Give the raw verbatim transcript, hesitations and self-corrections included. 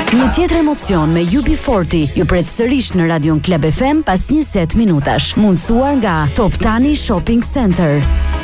Një tjetër emocion me U B forty ju pret sërish në Radion Club F M pas njëzet minutash, mundësuar nga Top Tani Shopping Center.